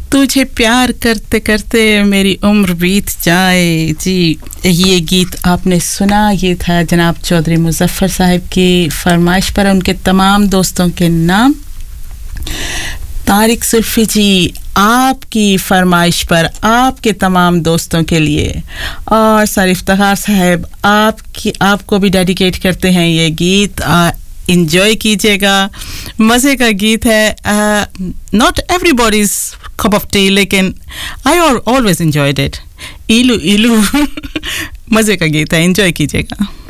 तुझे प्यार करते करते मेरी उम्र बीत जाए जी। ये गीत आपने सुना, ये था जनाब चौधरी मुजफ्फर साहब की फरमाइश पर, उनके तमाम दोस्तों के नाम। तारिक सुल्फी जी, आपकी फरमाइश पर आपके तमाम दोस्तों के लिए, और सर इफ्तिखार साहब आपको भी डेडिकेट करते हैं ये गीत। एंजॉय कीजिएगा, मज़े का गीत है। Not everybody's cup of T, लेकिन आई ऑलवेज एंजॉयड इट। इलू इलू मज़े का गीत है, एंजॉय कीजिएगा।